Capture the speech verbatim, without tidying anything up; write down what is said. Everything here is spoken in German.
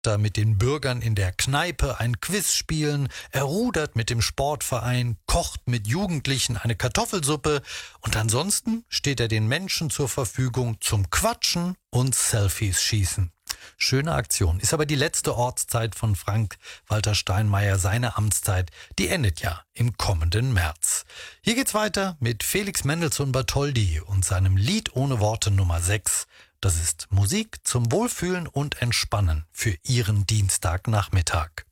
da mit den Bürgern in der Kneipe ein Quiz spielen, er rudert mit dem Sportverein, kocht mit Jugendlichen eine Kartoffelsuppe und ansonsten steht er den Menschen zur Verfügung zum Quatschen und Selfies schießen. Schöne Aktion. Ist aber die letzte Ortszeit von Frank-Walter Steinmeier. Seine Amtszeit, die endet ja im kommenden März. Hier geht's weiter mit Felix Mendelssohn Bartholdy und seinem Lied ohne Worte Nummer sechs. Das ist Musik zum Wohlfühlen und Entspannen für Ihren Dienstagnachmittag.